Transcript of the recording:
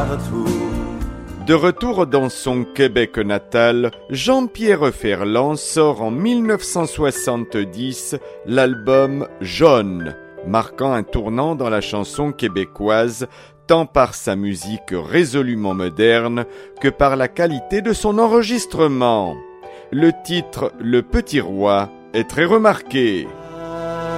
retour. De retour dans son Québec natal, Jean-Pierre Ferland sort en 1970 l'album Jaune, marquant un tournant dans la chanson québécoise, tant par sa musique résolument moderne que par la qualité de son enregistrement. Le titre « Le Petit Roi » est très remarqué.